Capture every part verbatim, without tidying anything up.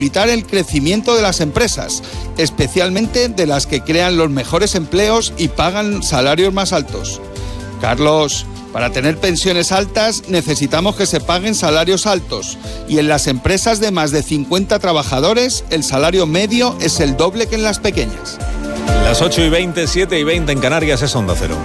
evitar el crecimiento de las empresas, especialmente de las que crean los mejores empleos y pagan salarios más altos. Carlos, para tener pensiones altas necesitamos que se paguen salarios altos y en las empresas de más de cincuenta trabajadores el salario medio es el doble que en las pequeñas. Las ocho y veinte, siete y veinte en Canarias es Onda Cero.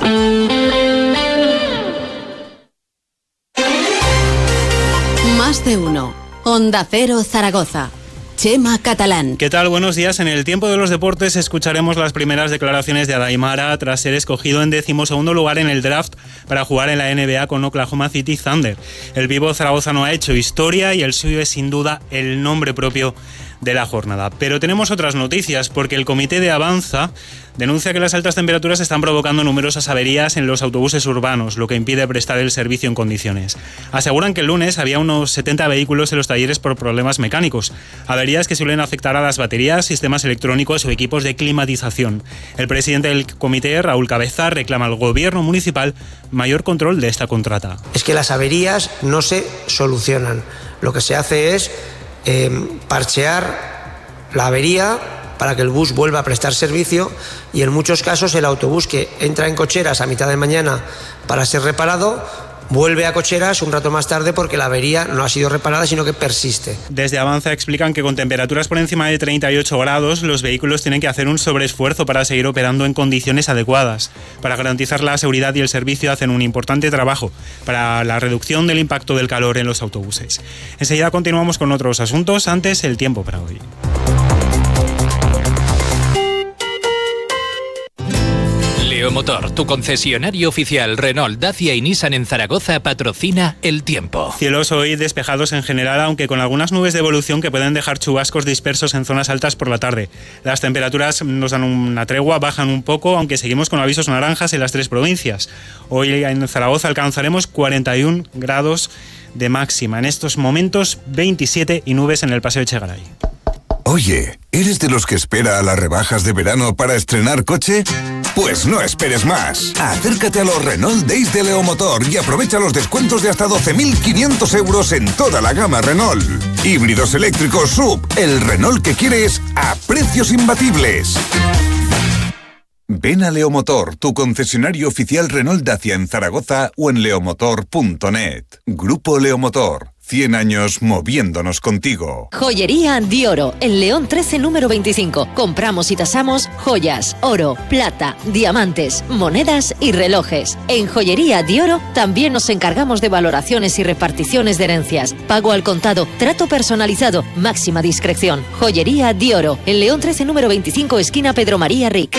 Más de uno. Onda Cero Zaragoza. Chema Catalán. ¿Qué tal? Buenos días. En el tiempo de los deportes escucharemos las primeras declaraciones de Adaimara tras ser escogido en decimosegundo lugar en el draft para jugar en la N B A con Oklahoma City Thunder. El vivo zaragozano ha hecho historia y el suyo es sin duda el nombre propio de la jornada. Pero tenemos otras noticias porque el comité de Avanza denuncia que las altas temperaturas están provocando numerosas averías en los autobuses urbanos, lo que impide prestar el servicio en condiciones. Aseguran que el lunes había unos setenta vehículos en los talleres por problemas mecánicos, averías que suelen afectar a las baterías, sistemas electrónicos o equipos de climatización. El presidente del comité, Raúl Cabeza, reclama al gobierno municipal mayor control de esta contrata. Es que las averías no se solucionan. Lo que se hace es eh, parchear la avería para que el bus vuelva a prestar servicio y en muchos casos el autobús que entra en cocheras a mitad de mañana para ser reparado vuelve a cocheras un rato más tarde porque la avería no ha sido reparada sino que persiste. Desde Avanza explican que con temperaturas por encima de treinta y ocho grados los vehículos tienen que hacer un sobreesfuerzo para seguir operando en condiciones adecuadas. Para garantizar la seguridad y el servicio hacen un importante trabajo para la reducción del impacto del calor en los autobuses. Enseguida continuamos con otros asuntos, antes el tiempo para hoy. Leomotor, tu concesionario oficial Renault, Dacia y Nissan en Zaragoza, patrocina el tiempo. Cielos hoy despejados en general, aunque con algunas nubes de evolución que pueden dejar chubascos dispersos en zonas altas por la tarde. Las temperaturas nos dan una tregua, bajan un poco, aunque seguimos con avisos naranjas en las tres provincias. Hoy en Zaragoza alcanzaremos cuarenta y un grados de máxima. En estos momentos veintisiete y nubes en el Paseo Echegaray. Oye, ¿eres de los que espera a las rebajas de verano para estrenar coche? Pues no esperes más. Acércate a los Renault Days de Leomotor y aprovecha los descuentos de hasta doce mil quinientos euros en toda la gama Renault. Híbridos eléctricos S U V, el Renault que quieres a precios imbatibles. Ven a Leomotor, tu concesionario oficial Renault Dacia en Zaragoza o en leomotor punto net. Grupo Leomotor. cien años moviéndonos contigo. Joyería Dioro, en León trece, número veinticinco. Compramos y tasamos joyas, oro, plata, diamantes, monedas y relojes. En Joyería Dioro también nos encargamos de valoraciones y reparticiones de herencias. Pago al contado, trato personalizado, máxima discreción. Joyería Dioro, en León trece, número veinticinco, esquina Pedro María Ric.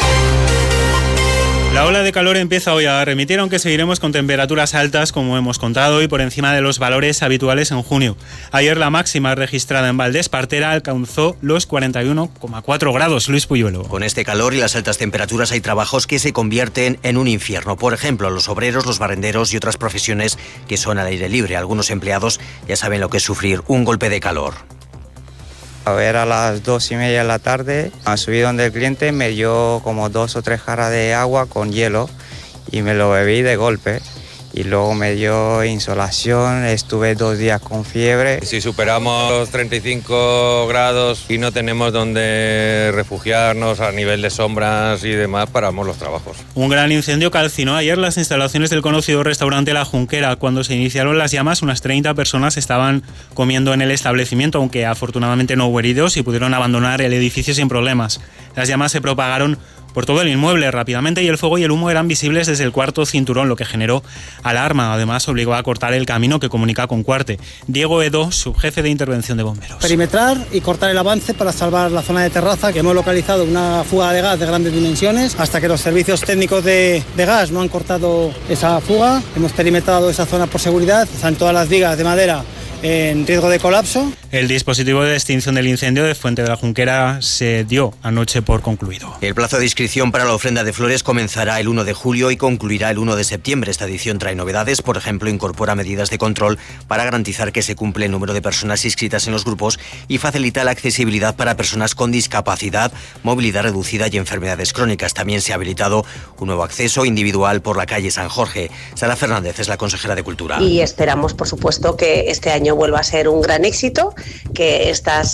La ola de calor empieza hoy a remitir, aunque seguiremos con temperaturas altas, como hemos contado, y por encima de los valores habituales en junio. Ayer la máxima registrada en Valdespartera alcanzó los cuarenta y uno coma cuatro grados. Luis Puyuelo. Con este calor y las altas temperaturas hay trabajos que se convierten en un infierno. Por ejemplo, los obreros, los barrenderos y otras profesiones que son al aire libre. Algunos empleados ya saben lo que es sufrir un golpe de calor. A ver, a las dos y media de la tarde, subí donde el cliente, me dio como dos o tres jarras de agua con hielo y me lo bebí de golpe. Y luego me dio insolación, estuve dos días con fiebre. Si superamos los treinta y cinco grados y no tenemos donde refugiarnos a nivel de sombras y demás, paramos los trabajos. Un gran incendio calcinó ayer las instalaciones del conocido restaurante La Junquera. Cuando se iniciaron las llamas, unas treinta personas estaban comiendo en el establecimiento, aunque afortunadamente no hubo heridos y pudieron abandonar el edificio sin problemas. Las llamas se propagaron por todo el inmueble rápidamente y el fuego y el humo eran visibles desde el cuarto cinturón, lo que generó alarma. Además, obligó a cortar el camino que comunica con Cuarte. Diego Edo, subjefe de intervención de bomberos. Perimetrar y cortar el avance para salvar la zona de terraza, que hemos localizado una fuga de gas de grandes dimensiones. Hasta que los servicios técnicos de, de gas no han cortado esa fuga, hemos perimetrado esa zona por seguridad. Están todas las vigas de madera en riesgo de colapso. El dispositivo de extinción del incendio de Fuente de la Junquera se dio anoche por concluido. El plazo de inscripción para la ofrenda de flores comenzará el uno de julio y concluirá el uno de septiembre. Esta edición trae novedades, por ejemplo, incorpora medidas de control para garantizar que se cumple el número de personas inscritas en los grupos y facilita la accesibilidad para personas con discapacidad, movilidad reducida y enfermedades crónicas. También se ha habilitado un nuevo acceso individual por la calle San Jorge. Sara Fernández es la consejera de Cultura. Y esperamos, por supuesto, que este año vuelva a ser un gran éxito, que estas